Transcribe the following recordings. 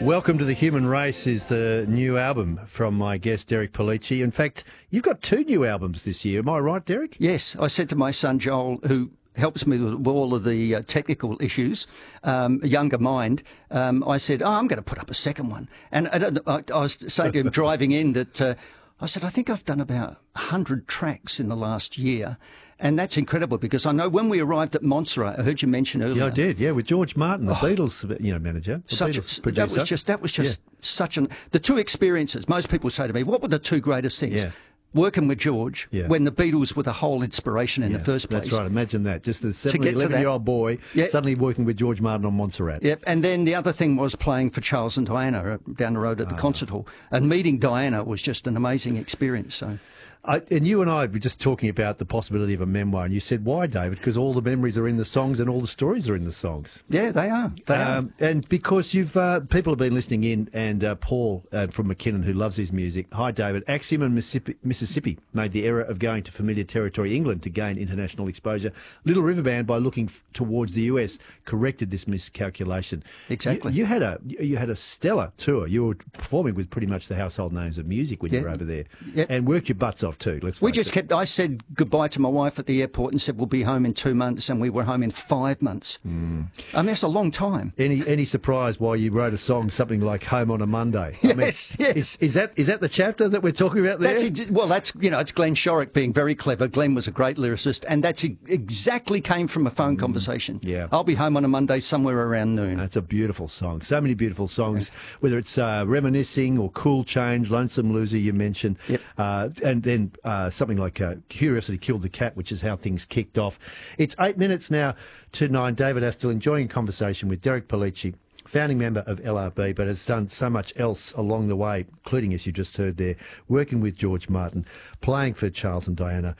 Welcome to the Human Race is the new album from my guest, Derek Pollici. In fact, you've got 2 new albums this year. Am I right, Derek? Yes. I said to my son, Joel, who helps me with all of the technical issues, a younger mind, I said, I'm going to put up a second one. And I was saying to him driving in that I said, I think I've done about 100 tracks in the last year. And that's incredible because I know when we arrived at Montserrat, I heard you mention earlier. Yeah, I did. Yeah, with George Martin, the Beatles, manager, the Beatles producer. That was just such the 2 experiences. Most people say to me, what were the 2 greatest things? Yeah. Working with George when the Beatles were the whole inspiration in the first place. That's right. Imagine that. Just a 11-year-old boy suddenly working with George Martin on Montserrat. Yep. And then the other thing was playing for Charles and Diana down the road at the concert hall. And meeting Diana was just an amazing experience. So. And you and I were just talking about the possibility of a memoir, and you said, why, David? Because all the memories are in the songs and all the stories are in the songs. Yeah, they are. They are. And because you've people have been listening in, and Paul from McKinnon, who loves his music. Hi, David. Axiom and Mississippi made the error of going to familiar territory, England, to gain international exposure. Little River Band, by looking towards the US, corrected this miscalculation. Exactly. You had a stellar tour. You were performing with pretty much the household names of music when you were over there, and worked your butts off too. I said goodbye to my wife at the airport and said we'll be home in 2 months, and we were home in 5 months. I mean, that's a long time. Any surprise why you wrote a song something like "Home on a Monday"? Yes. Is that the chapter that we're talking about there? That's it's Glenn Shorrock being very clever. Glenn was a great lyricist, and that's exactly came from a phone conversation. Yeah, I'll be home on a Monday somewhere around noon. That's a beautiful song. So many beautiful songs, whether it's Reminiscing or Cool Change, Lonesome Loser you mentioned, and then something like Curiosity Killed the Cat, which is how things kicked off. It's 8 minutes now to 9. David Astle enjoying a conversation with Derek Pollici, founding member of LRB, but has done so much else along the way, including, as you just heard there, working with George Martin, playing for Charles and Diana.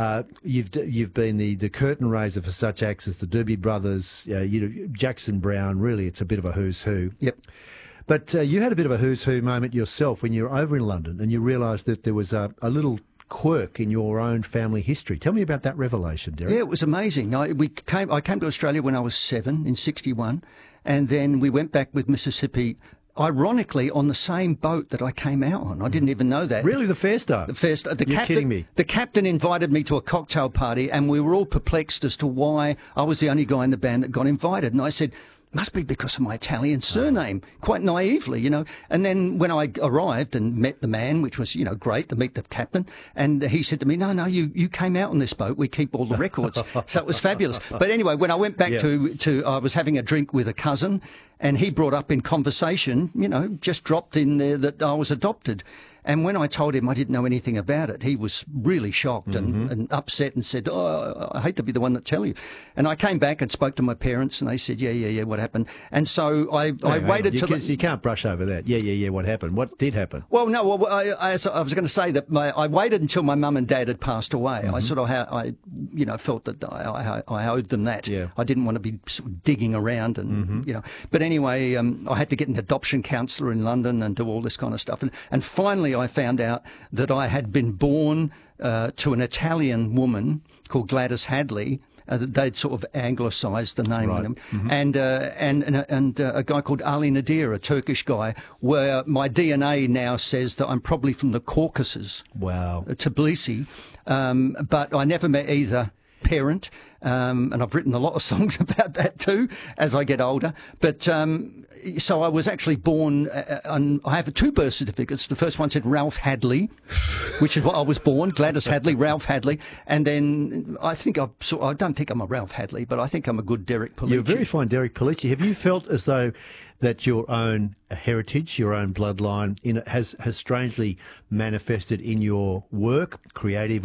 You've been the curtain raiser for such acts as the Doobie Brothers, Jackson Browne. Really, it's a bit of a who's who. Yep. But you had a bit of a who's who moment yourself when you were over in London and you realised that there was a little quirk in your own family history. Tell me about that revelation, Derek. Yeah, it was amazing. I came to Australia when I was 7 in '61, and then we went back with Mississippi, ironically, on the same boat that I came out on. I didn't even know that. Really, the Fairstar? The Fairstar. You're kidding me. The captain invited me to a cocktail party, and we were all perplexed as to why I was the only guy in the band that got invited. And I said, must be because of my Italian surname, quite naively, And then when I arrived and met the man, which was, great to meet the captain, and he said to me, no, you came out on this boat. We keep all the records. So it was fabulous. But anyway, when I went back I was having a drink with a cousin, and he brought up in conversation, just dropped in there that I was adopted. And when I told him I didn't know anything about it, he was really shocked and upset and said, I hate to be the one to tell you. And I came back and spoke to my parents, and they said, yeah, what happened? And so I waited till... You can't brush over that. Yeah, what happened? What did happen? Well, no, I was going to say that I waited until my mum and dad had passed away. I sort of felt that I owed them that. Yeah. I didn't want to be sort of digging around and, But anyway, I had to get an adoption counsellor in London and do all this kind of stuff. And finally, I found out that I had been born to an Italian woman called Gladys Hadley. They'd sort of anglicised the name on him, and a guy called Ali Nadir, a Turkish guy, where my DNA now says that I'm probably from the Caucasus. Wow. Tbilisi, but I never met either parent, and I've written a lot of songs about that too as I get older. But so I was actually born, I have 2 birth certificates. The first one said Ralph Hadley, which is what I was born, Gladys Hadley, Ralph Hadley. And then I don't think I'm a Ralph Hadley, but I think I'm a good Derek Pollici. You're a very fine Derek Pollici. Have you felt as though that your own heritage, your own bloodline has strangely manifested in your work, creative